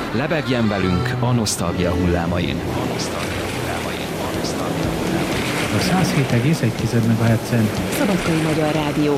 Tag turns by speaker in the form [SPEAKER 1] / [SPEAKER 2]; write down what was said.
[SPEAKER 1] Lebegjen velünk a nosztalgia hullámain.
[SPEAKER 2] A 107,1 MHz-en
[SPEAKER 3] Szabadkai Magyar Rádió.